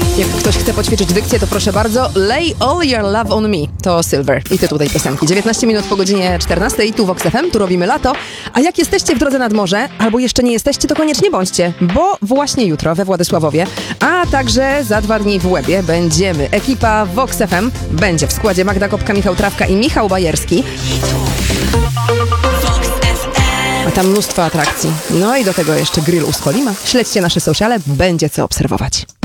Jak ktoś chce poćwiczyć dykcję, to proszę bardzo. Lay all your love on me. To Silver i tytuł tej piosenki. 19 minut po godzinie 14. Tu Vox FM, tu robimy lato. A jak jesteście w drodze nad morze, albo jeszcze nie jesteście, to koniecznie bądźcie, bo właśnie jutro we Władysławowie, a także za 2 dni w Łebie będziemy. Ekipa Vox FM będzie w składzie Magda Kopka, Michał Trawka i Michał Bajerski. A tam mnóstwo atrakcji. No i do tego jeszcze grill u Skolima. Śledźcie nasze sociale, będzie co obserwować.